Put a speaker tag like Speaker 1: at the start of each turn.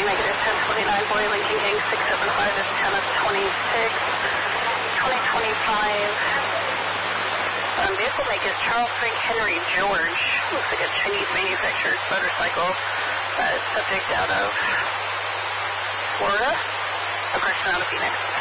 Speaker 1: negative 1029, Boy Lincoln Gang 675 is 10 of 26, 2025. Vehicle make is Charles Frank Henry George. Looks like a Chinese manufactured motorcycle. Subject out of Florida. A person out of Phoenix.